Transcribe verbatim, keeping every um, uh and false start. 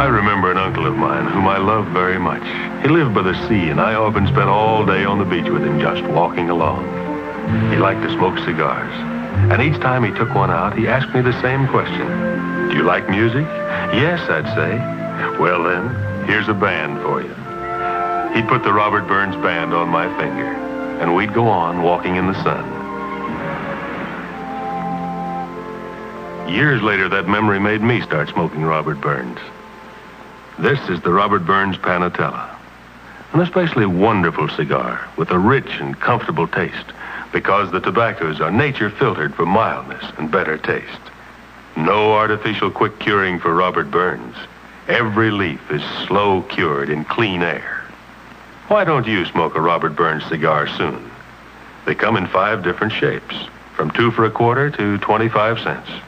I remember an uncle of mine whom I loved very much. He lived by the sea, and I often spent all day on the beach with him just walking along. He liked to smoke cigars, and each time he took one out, he asked me the same question. Do you like music? Yes, I'd say. Well then, here's a band for you. He'd put the Robert Burns band on my finger, and we'd go on walking in the sun. Years later, that memory made me start smoking Robert Burns. This is the Robert Burns Panatella, an especially wonderful cigar with a rich and comfortable taste because the tobaccos are nature filtered for mildness and better taste. No artificial quick curing for Robert Burns. Every leaf is slow cured in clean air. Why don't you smoke a Robert Burns cigar soon? They come in five different shapes, from two for a quarter to twenty-five cents.